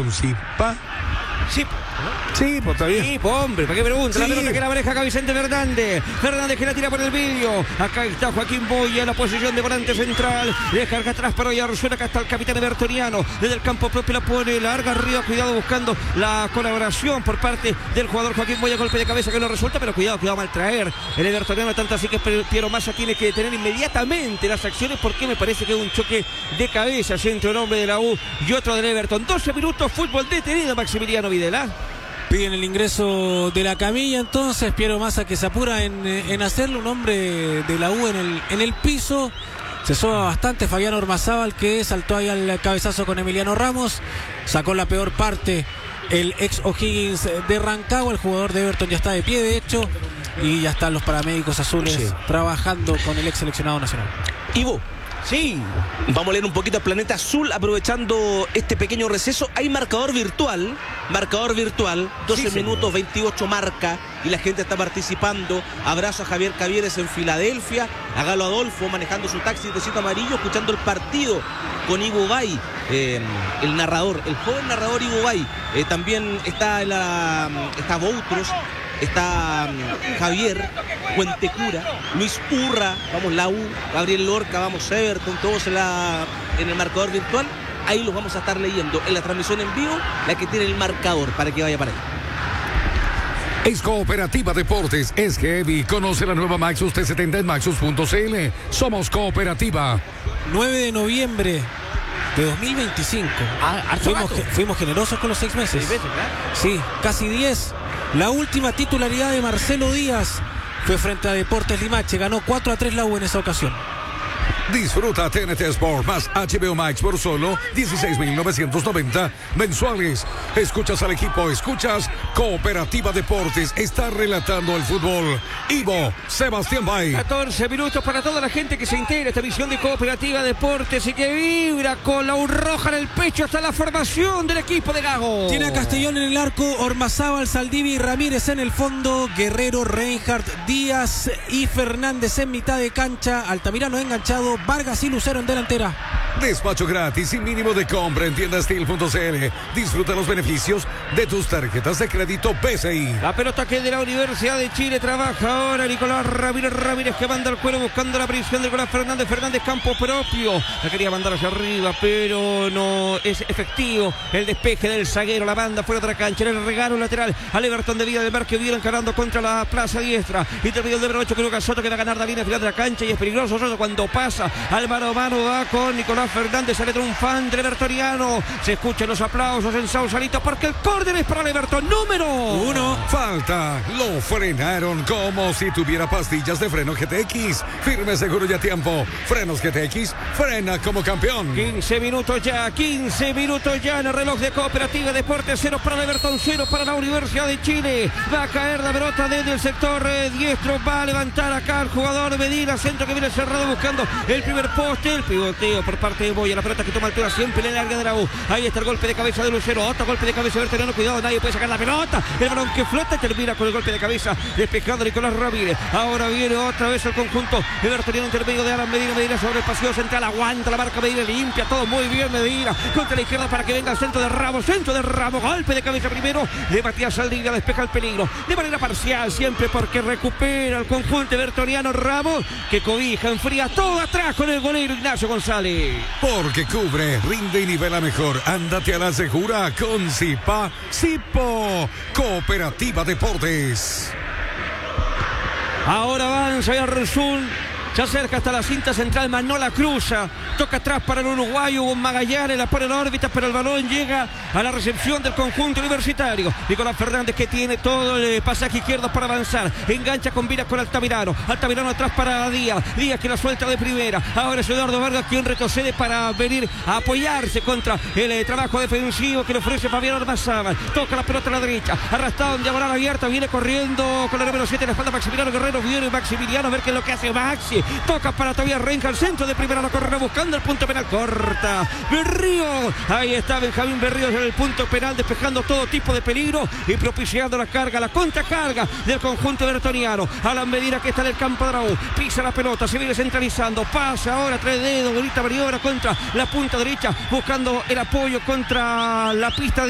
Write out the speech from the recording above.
con Zipa. Sí. Sí, pues está bien. Sí, pues, hombre, ¿para qué pregunta? La pelota que la maneja acá Vicente Fernández. Fernández que la tira por el medio. Acá está Joaquín Boya en la posición de volante central. Descarga atrás para Oyarzún. Acá está el capitán Bertoniano. Desde el campo propio la pone larga arriba. Cuidado buscando la colaboración por parte del jugador Joaquín Boya. Golpe de cabeza que no resulta, pero cuidado que va a maltraer el Bertoniano. Tanto así que Piero Massa tiene que detener inmediatamente las acciones porque me parece que es un choque de cabeza entre el hombre de la U y otro del Everton. 12 minutos, fútbol detenido, Maximiliano Videla. Piden el ingreso de la camilla, entonces Piero Massa que se apura en hacerlo. Un hombre de la U en el piso. Se soba bastante Fabián Ormazábal, que saltó ahí al cabezazo con Emiliano Ramos. Sacó la peor parte el ex O'Higgins de Rancagua. El jugador de Everton ya está de pie, de hecho. Y ya están los paramédicos azules trabajando con el ex seleccionado nacional. Ivo. Sí. Vamos a leer un poquito a Planeta Azul, aprovechando este pequeño receso. Hay marcador virtual, 12 minutos 28 marca, y la gente está participando. Abrazo a Javier Cavieres en Filadelfia, a Galo Adolfo manejando su taxi de tecito amarillo, escuchando el partido con Ivo Bay, el narrador, el joven narrador Ivo Bay. También está está Boutros, está Javier Cuentecura, Luis Urra, vamos la U, Gabriel Lorca, vamos Everton, todos en el marcador virtual. Ahí los vamos a estar leyendo en la transmisión en vivo, la que tiene el marcador para que vaya para ahí. Es Cooperativa Deportes, es Heavy. Conoce la nueva Maxus T70 en maxus.cl. Somos Cooperativa. 9 de noviembre de 2025. Fuimos generosos con los 6 meses. 6 meses, ¿verdad? Sí, casi 10. La última titularidad de Marcelo Díaz fue frente a Deportes Limache. Ganó 4-3 la U en esa ocasión. Disfruta TNT Sport más HBO Max por solo 16.990 mensuales. Escuchas al equipo, escuchas Cooperativa Deportes. Está relatando el fútbol Ivo Sebastián Bay. 14 minutos para toda la gente que se integra a esta visión de Cooperativa Deportes y que vibra con la U roja en el pecho hasta la formación del equipo de Gago. Tiene a Castellón en el arco, Ormazábal, Saldivi y Ramírez en el fondo, Guerrero, Reinhardt, Díaz y Fernández en mitad de cancha, Altamirano enganchado, Vargas y Lucero en delantera. Despacho gratis sin mínimo de compra en tiendastil.cl. Disfruta los beneficios de tus tarjetas de crédito PSI. La pelota que de la Universidad de Chile trabaja ahora Nicolás Ramírez que manda al cuero buscando la prisión de Nicolás Fernández. Fernández campo propio. La quería mandar hacia arriba, pero no es efectivo el despeje del zaguero. La banda fuera de la cancha. En el regalo lateral al Everton de Vida del Mar que viene encarando contra la plaza diestra. Intermedio del número 8 creo que Soto que va a ganar la línea final de la cancha y es peligroso Soto cuando pasa al mano a mano. Va con Nicolás Fernández, sale triunfante el Evertoniano. Se escuchan los aplausos en Sausalito porque el córner es para el Everton. Número 1. Falta. Lo frenaron como si tuviera pastillas de freno GTX. Firme, seguro y a tiempo. Frenos GTX. Frena como campeón. 15 minutos ya en el reloj de Cooperativa Deportes. 0 para el Everton, 0 para la Universidad de Chile. Va a caer la pelota desde el sector diestro. Va a levantar acá el jugador Medina. Centro que viene cerrado buscando el primer poste. El pivoteo por parte de Boya. La pelota que toma altura siempre en el área de la U. Ahí está el golpe de cabeza de Lucero. Otro golpe de cabeza de Bertoniano. Cuidado, nadie puede sacar la pelota. El balón que flota termina con el golpe de cabeza despejando Nicolás Ramírez. Ahora viene otra vez el conjunto de Bertoniano intermedio de Alan Medina. Medina sobre el pasillo central. Aguanta la marca Medina. Limpia todo muy bien Medina. Contra la izquierda para que venga el centro de Ramos. Golpe de cabeza primero de Matías Saldivia. Despeja el peligro de manera parcial siempre porque recupera el conjunto Bertoniano. Ramos que cobija, enfría todo atrás con el golero Ignacio González. Porque cubre, rinde y nivela mejor. Ándate a la segura con Zipa. Zipo. Cooperativa Deportes. Ahora avanza Oyarzún. Se acerca hasta la cinta central, mas no la cruza. Toca atrás para el uruguayo, Hugo Magallanes, la pone en órbita, pero el balón llega a la recepción del conjunto universitario. Nicolás Fernández que tiene todo el pasaje izquierdo para avanzar. Engancha con Viras con Altamirano. Altamirano atrás para Díaz. Díaz que la suelta de primera. Ahora es Eduardo Vargas quien retrocede para venir a apoyarse contra el trabajo defensivo que le ofrece Fabián Ormazábal. Toca la pelota a la derecha. Arrastrado en diagonal abierta. Viene corriendo con el número 7 en la espalda Maximiliano Guerrero. Viene Maximiliano a ver qué es lo que hace Maxi. Toca para Tobias Renca, el centro de primera, la corre buscando el punto penal, corta Berrío, ahí está Benjamín Berrío en el punto penal, despejando todo tipo de peligro y propiciando la carga, la contracarga del conjunto bertoniano. Alan Medina que está en el campo de la U, pisa la pelota, se viene centralizando, pasa ahora, tres dedos, bonita maniobra contra la punta derecha, buscando el apoyo contra la pista